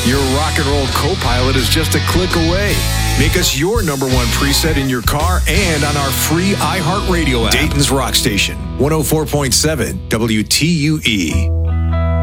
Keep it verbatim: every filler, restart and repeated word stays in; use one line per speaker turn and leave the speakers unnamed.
Your rock and roll co-pilot is just a click away. Make us your number one preset in your car and on our free iHeartRadio app. Dayton's Rock Station, one oh four point seven W T U E.